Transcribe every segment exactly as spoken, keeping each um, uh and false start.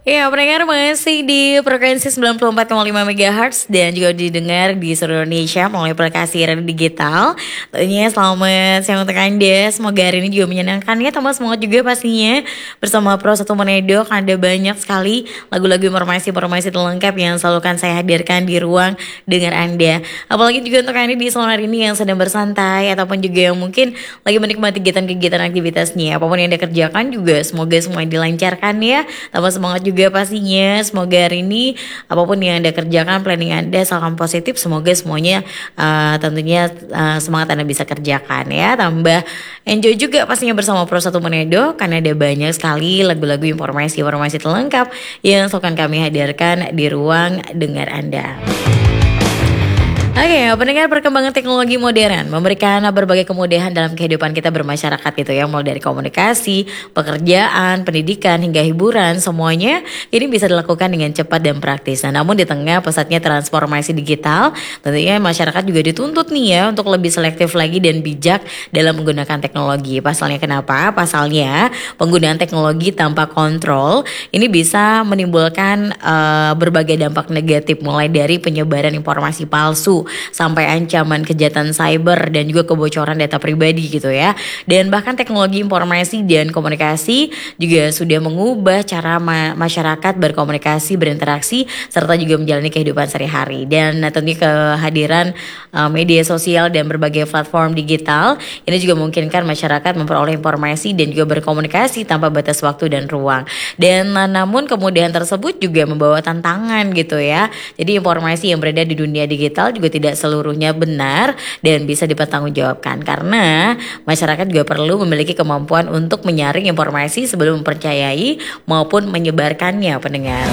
Ya, pendengar masih di frekuensi sembilan puluh empat koma lima megahertz dan juga didengar di seluruh Indonesia melalui aplikasi radio digital. Tentunya selamat siang untuk Anda. Semoga hari ini juga menyenangkan ya, tambah semangat juga pastinya. Bersama Pro Satu Menedo, ada banyak sekali lagu-lagu informasi-informasi terlengkap yang selalu akan saya hadirkan di ruang dengar Anda. Apalagi juga untuk Anda di sore hari ini yang sedang bersantai ataupun juga yang mungkin lagi menikmati kegiatan-kegiatan aktivitasnya. Apapun yang Anda kerjakan juga semoga semua dilancarkan ya. Tambah semangat juga juga pastinya. Semoga hari ini apapun yang Anda kerjakan, planning Anda selalu positif. Semoga semuanya uh, tentunya uh, semangat Anda bisa kerjakan ya. Tambah enjoy juga pastinya bersama Pro Satu Menedo, karena ada banyak sekali lagu-lagu informasi-informasi terlengkap yang akan kami hadirkan di ruang dengar Anda. Oke, okay, pendengar, perkembangan teknologi modern memberikan berbagai kemudahan dalam kehidupan kita bermasyarakat gitu ya, mulai dari komunikasi, pekerjaan, pendidikan hingga hiburan, semuanya ini bisa dilakukan dengan cepat dan praktis. Nah, namun di tengah pesatnya transformasi digital, tentunya masyarakat juga dituntut nih ya untuk lebih selektif lagi dan bijak dalam menggunakan teknologi. Pasalnya kenapa? Pasalnya penggunaan teknologi tanpa kontrol ini bisa menimbulkan uh, berbagai dampak negatif, mulai dari penyebaran informasi palsu sampai ancaman kejahatan cyber dan juga kebocoran data pribadi gitu ya. Dan bahkan teknologi informasi dan komunikasi juga sudah mengubah cara ma- masyarakat berkomunikasi, berinteraksi serta juga menjalani kehidupan sehari-hari. Dan tentunya kehadiran uh, media sosial dan berbagai platform digital ini juga memungkinkan masyarakat memperoleh informasi dan juga berkomunikasi tanpa batas waktu dan ruang. Dan uh, namun kemudahan tersebut juga membawa tantangan gitu ya. Jadi informasi yang beredar di dunia digital juga tidak seluruhnya benar dan bisa dipertanggungjawabkan, karena masyarakat juga perlu memiliki kemampuan untuk menyaring informasi sebelum mempercayai maupun menyebarkannya, pendengar.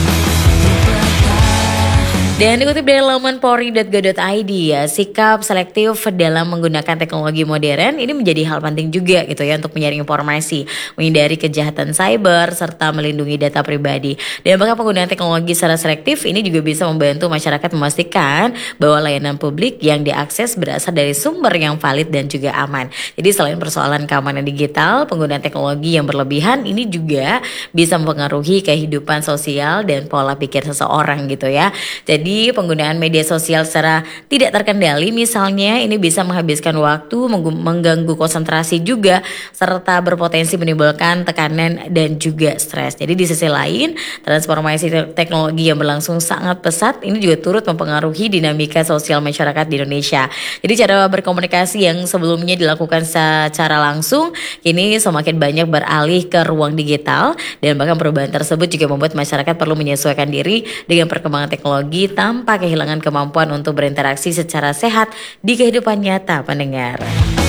Dan dikutip dari laman polri dot go dot i d ya, sikap selektif dalam menggunakan teknologi modern ini menjadi hal penting juga gitu ya untuk menyaring informasi, menghindari kejahatan cyber serta melindungi data pribadi. Dan bahkan penggunaan teknologi secara selektif ini juga bisa membantu masyarakat memastikan bahwa layanan publik yang diakses berasal dari sumber yang valid dan juga aman. Jadi selain persoalan keamanan digital, penggunaan teknologi yang berlebihan ini juga bisa mempengaruhi kehidupan sosial dan pola pikir seseorang gitu ya. Jadi Jadi penggunaan media sosial secara tidak terkendali misalnya ini bisa menghabiskan waktu, mengganggu konsentrasi juga, serta berpotensi menimbulkan tekanan dan juga stres. Jadi di sisi lain, transformasi teknologi yang berlangsung sangat pesat ini juga turut mempengaruhi dinamika sosial masyarakat di Indonesia. Jadi cara berkomunikasi yang sebelumnya dilakukan secara langsung kini semakin banyak beralih ke ruang digital, dan bahkan perubahan tersebut juga membuat masyarakat perlu menyesuaikan diri dengan perkembangan teknologi tanpa kehilangan kemampuan untuk berinteraksi secara sehat di kehidupan nyata, pendengar.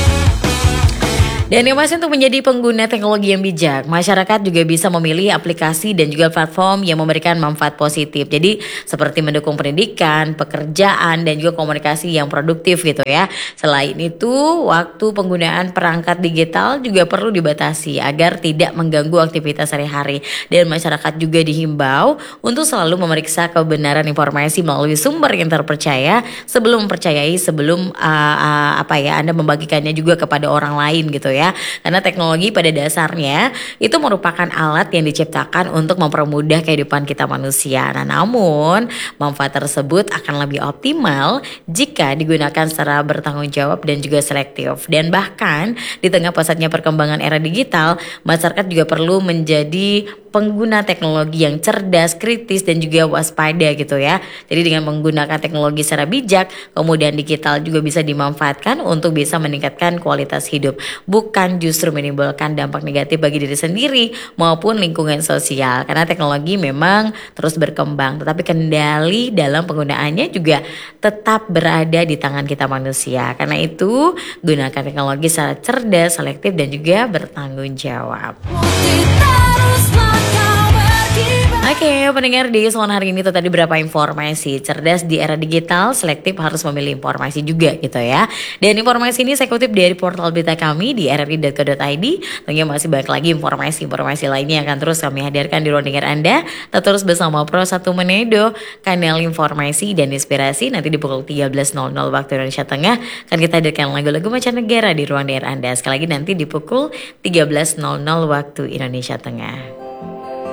Dan yang masih untuk menjadi pengguna teknologi yang bijak, masyarakat juga bisa memilih aplikasi dan juga platform yang memberikan manfaat positif. Jadi seperti mendukung pendidikan, pekerjaan, dan juga komunikasi yang produktif gitu ya. Selain itu, waktu penggunaan perangkat digital juga perlu dibatasi agar tidak mengganggu aktivitas sehari-hari. Dan masyarakat juga dihimbau untuk selalu memeriksa kebenaran informasi melalui sumber yang terpercaya sebelum mempercayai, sebelum uh, uh, apa ya Anda membagikannya juga kepada orang lain gitu ya. Ya, karena teknologi pada dasarnya itu merupakan alat yang diciptakan untuk mempermudah kehidupan kita manusia. Nah, namun manfaat tersebut akan lebih optimal jika digunakan secara bertanggung jawab dan juga selektif. Dan bahkan di tengah pesatnya perkembangan era digital, masyarakat juga perlu menjadi pengguna teknologi yang cerdas, kritis, dan juga waspada gitu ya. Jadi dengan menggunakan teknologi secara bijak, kemudian digital juga bisa dimanfaatkan untuk bisa meningkatkan kualitas hidup, bukan justru menimbulkan dampak negatif bagi diri sendiri maupun lingkungan sosial. Karena teknologi memang terus berkembang, tetapi kendali dalam penggunaannya juga tetap berada di tangan kita manusia. Karena itu, gunakan teknologi secara cerdas, selektif, dan juga bertanggung jawab. Oke, okay, pendengar, di Salon hari ini itu tadi beberapa informasi. Cerdas di era digital, selektif harus memilih informasi juga gitu ya. Dan informasi ini saya kutip dari portal berita kami di r r i dot co dot i d. Tentunya masih banyak lagi informasi-informasi lainnya yang akan terus kami hadirkan di ruang dengar Anda. Tetap terus bersama Pro Satu Menedo, kanal informasi dan inspirasi. Nanti di pukul tiga belas nol nol waktu Indonesia Tengah akan kita hadirkan lagu-lagu mancanegara di ruang dengar Anda. Sekali lagi nanti di pukul tiga belas nol nol waktu Indonesia Tengah.